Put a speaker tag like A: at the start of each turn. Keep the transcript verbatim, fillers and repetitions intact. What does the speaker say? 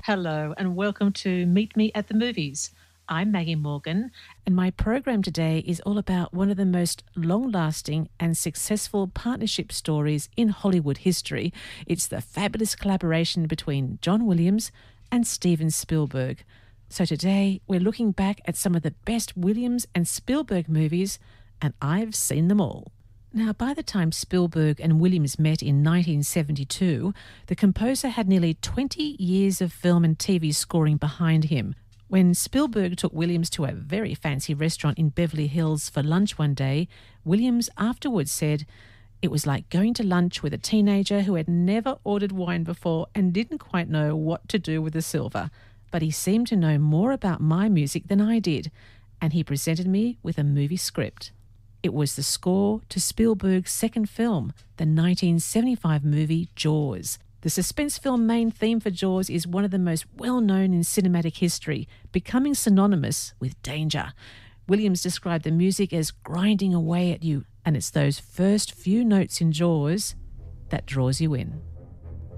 A: Hello, and welcome to Meet Me at the Movies. I'm Maggie Morgan, and my program today is all about one of the most long lasting and successful partnership stories in Hollywood history. It's the fabulous collaboration between John Williams and Steven Spielberg. So today we're looking back at some of the best Williams and Spielberg movies, and I've seen them all. Now, by the time Spielberg and Williams met in nineteen seventy-two, the composer had nearly twenty years of film and T V scoring behind him. When Spielberg took Williams to a very fancy restaurant in Beverly Hills for lunch one day, Williams afterwards said, "It was like going to lunch with a teenager who had never ordered wine before and didn't quite know what to do with the silver. But he seemed to know more about my music than I did, and he presented me with a movie script." It was the score to Spielberg's second film, the nineteen seventy-five movie Jaws. The suspense film main theme for Jaws is one of the most well-known in cinematic history, becoming synonymous with danger. Williams described the music as grinding away at you, and it's those first few notes in Jaws that draws you in.